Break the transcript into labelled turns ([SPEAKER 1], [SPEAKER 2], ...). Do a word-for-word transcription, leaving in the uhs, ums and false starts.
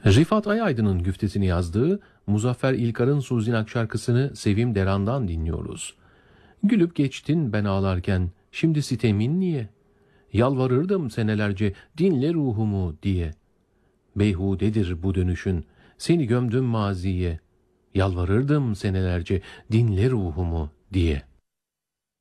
[SPEAKER 1] Rifat Ayaydın'ın güftesini yazdığı Muzaffer İlkar'ın Suzinak şarkısını Sevim Deran'dan dinliyoruz. Gülüp geçtin ben ağlarken, şimdi sitemin niye? Yalvarırdım senelerce, dinle ruhumu diye. Beyhudedir bu dönüşün, seni gömdüm maziye. Yalvarırdım senelerce, dinle ruhumu diye.